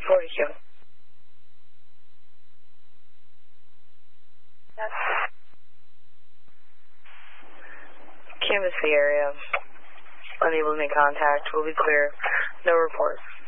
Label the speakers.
Speaker 1: 42. Canvass the area. Unable to make contact. Will be clear. No reports.